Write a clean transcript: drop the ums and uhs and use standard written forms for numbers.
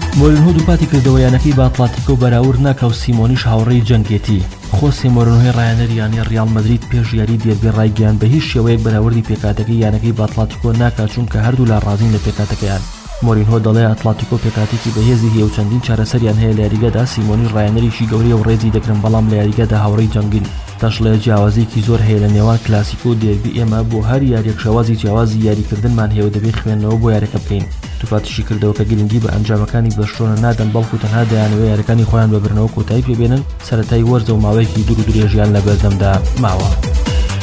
مورینهۆ دووپاتی کردەوە یانەکەی بە ئەتلەتیکۆ بەراورد ناکە و سیمۆنیش هاوڕێی جەنگێتی. خۆسێ مۆرینهۆی ڕایەنەر یانی ڕیال مەدرید پێش یاری دێربی ڕایگەیاند بە هیچ شێوەیەک بەراوردی پێکاتەکەی یانەکەی بە ئەتلەتیکۆ ناکات چونکە هەردوو لا ڕازین لە پێکاتەکەیان. مۆرینهۆ دەڵێ ئەتلەتیکۆ پێکاتێکی بەهێزی هەیە و چەندین چارەسەریان هەیە لە یاریگەدا. سیمۆنیش ڕایەنەرێکی گەورەیە و ڕێزی دەکرن بەڵام لە یاریگەدا هاوڕێی جەنگن. دەشڵێ جیاوازێکی زۆر هەیە لە نێوان کلاسیکۆ و دێربی ئێمە بۆ هەر یاریەک شێوازی جیاوازی یاریکردنمان هەیە و دەبێت خوێندنەوە بۆ یاریەکە بکەین. توپاتیشی کردەوە کە گرنگی بە ئەنجامەکانی بەشڕۆنە نادەن بەڵکو تەنها دەیانەوێت یاریەکانی خۆیان بەبرنەوە کۆتایی پێبێنن. سەرەتای وەرزە و ماوەیەکی دوور و درێژیان لە بەردەمدا ماوە.